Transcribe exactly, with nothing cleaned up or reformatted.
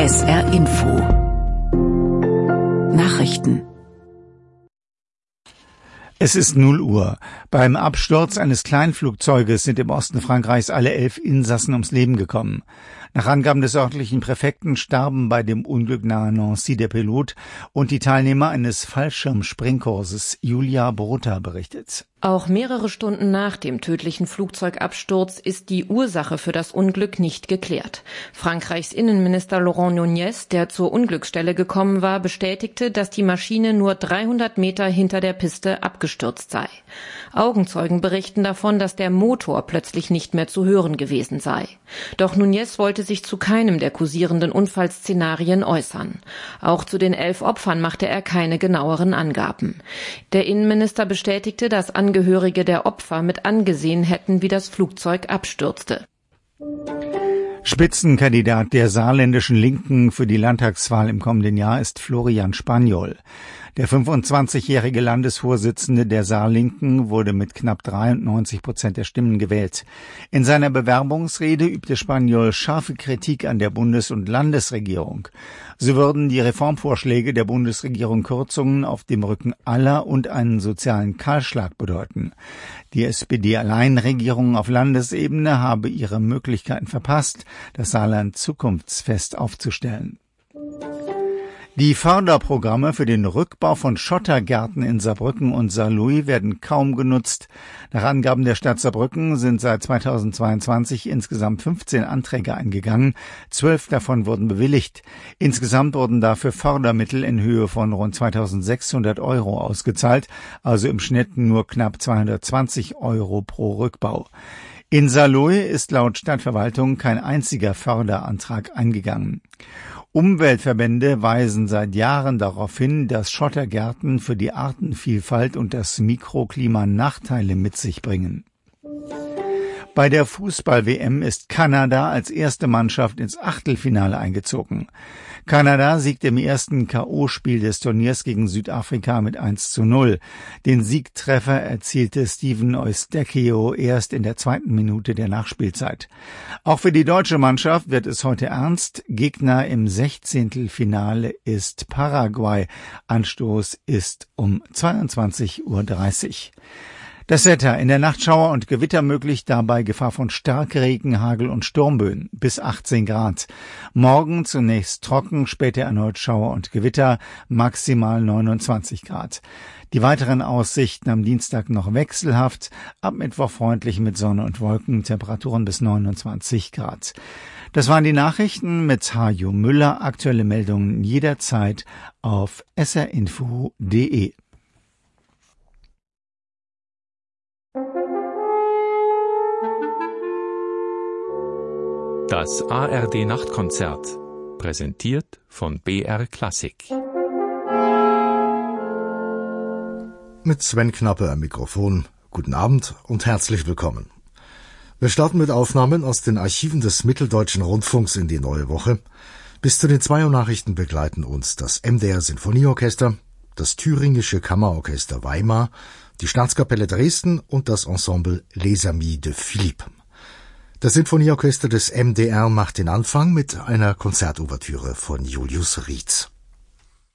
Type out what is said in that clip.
S R Info Nachrichten. Es ist null Uhr. Beim Absturz eines Kleinflugzeuges sind im Osten Frankreichs alle elf Insassen ums Leben gekommen. Nach Angaben des örtlichen Präfekten starben bei dem Unglück nahe Nancy der Pilot und die Teilnehmer eines Fallschirmspringkurses. Julia Brota berichtet. Auch mehrere Stunden nach dem tödlichen Flugzeugabsturz ist die Ursache für das Unglück nicht geklärt. Frankreichs Innenminister Laurent Nunez, der zur Unglücksstelle gekommen war, bestätigte, dass die Maschine nur dreihundert Meter hinter der Piste abgestürzt sei. Augenzeugen berichten davon, dass der Motor plötzlich nicht mehr zu hören gewesen sei. Doch Nunez wollte sich zu keinem der kursierenden Unfallszenarien äußern. Auch zu den elf Opfern machte er keine genaueren Angaben. Der Innenminister bestätigte, dass Angehörige der Opfer mit angesehen hätten, wie das Flugzeug abstürzte. Spitzenkandidat der saarländischen Linken für die Landtagswahl im kommenden Jahr ist Florian Spanjol. Der fünfundzwanzigjährige Landesvorsitzende der Saarlinken wurde mit knapp dreiundneunzig Prozent der Stimmen gewählt. In seiner Bewerbungsrede übte Spanjol scharfe Kritik an der Bundes- und Landesregierung. So würden die Reformvorschläge der Bundesregierung Kürzungen auf dem Rücken aller und einen sozialen Kahlschlag bedeuten. Die S P D-Alleinregierung auf Landesebene habe ihre Möglichkeiten verpasst, das Saarland zukunftsfest aufzustellen. Die Förderprogramme für den Rückbau von Schottergärten in Saarbrücken und Saarlouis werden kaum genutzt. Nach Angaben der Stadt Saarbrücken sind seit zweitausendzweiundzwanzig insgesamt fünfzehn Anträge eingegangen. Zwölf davon wurden bewilligt. Insgesamt wurden dafür Fördermittel in Höhe von rund zweitausendsechshundert Euro ausgezahlt, also im Schnitt nur knapp zweihundertzwanzig Euro pro Rückbau. In Saarlouis ist laut Stadtverwaltung kein einziger Förderantrag eingegangen. Umweltverbände weisen seit Jahren darauf hin, dass Schottergärten für die Artenvielfalt und das Mikroklima Nachteile mit sich bringen. Bei der Fußball-W M ist Kanada als erste Mannschaft ins Achtelfinale eingezogen. Kanada siegte im ersten K O-Spiel des Turniers gegen Südafrika mit eins zu null. Den Siegtreffer erzielte Steven Eustáquio erst in der zweiten Minute der Nachspielzeit. Auch für die deutsche Mannschaft wird es heute ernst. Gegner im Sechzehntelfinale ist Paraguay. Anstoß ist um zweiundzwanzig Uhr dreißig. Das Wetter: in der Nacht Schauer und Gewitter möglich, dabei Gefahr von Starkregen, Hagel und Sturmböen, bis achtzehn Grad. Morgen zunächst trocken, später erneut Schauer und Gewitter, maximal neunundzwanzig Grad. Die weiteren Aussichten am Dienstag noch wechselhaft, ab Mittwoch freundlich mit Sonne und Wolken, Temperaturen bis neunundzwanzig Grad. Das waren die Nachrichten mit Hajo Müller. Aktuelle Meldungen jederzeit auf s r info punkt d e. Das A R D-Nachtkonzert, präsentiert von B R Klassik. Mit Sven Knappe am Mikrofon. Guten Abend und herzlich willkommen. Wir starten mit Aufnahmen aus den Archiven des Mitteldeutschen Rundfunks in die neue Woche. Bis zu den zwei Uhr Nachrichten begleiten uns das M D R Sinfonieorchester, das Thüringische Kammerorchester Weimar, die Staatskapelle Dresden und das Ensemble Les Amis de Philippe. Das Sinfonieorchester des M D R macht den Anfang mit einer Konzertouvertüre von Julius Rietz.